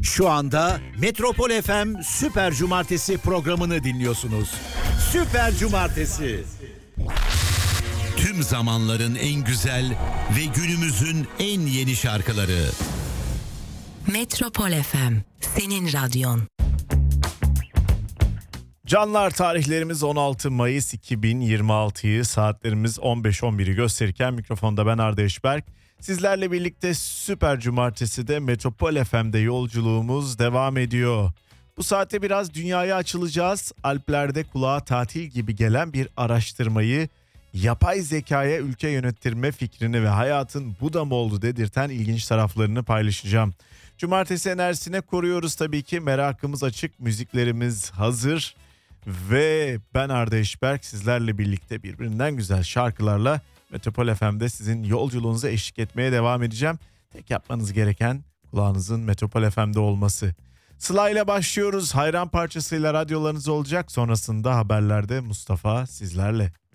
Şu anda Metropol FM Süper Cumartesi programını dinliyorsunuz. Süper Cumartesi. Tüm zamanların en güzel ve günümüzün en yeni şarkıları. Metropol FM, senin radyon. Canlar, tarihlerimiz 16 Mayıs 2026'yı, saatlerimiz 15-11'i gösterirken mikrofonda ben Arda Eşberk. Sizlerle birlikte Süper Cumartesi'de Metropol FM'de yolculuğumuz devam ediyor. Bu saatte biraz dünyaya açılacağız. Alplerde kulağa tatil gibi gelen bir araştırmayı, yapay zekaya ülke yönettirme fikrini ve hayatın bu da mı oldu dedirten ilginç taraflarını paylaşacağım. Cumartesi enerjisine koruyoruz tabii ki, merakımız açık, müziklerimiz hazır. Ve ben Arda Eşberk sizlerle birlikte birbirinden güzel şarkılarla Metropol FM'de sizin yolculuğunuza eşlik etmeye devam edeceğim. Tek yapmanız gereken kulağınızın Metropol FM'de olması. Sıla ile başlıyoruz. Hayran parçasıyla radyolarınız olacak. Sonrasında haberlerde Mustafa sizlerle.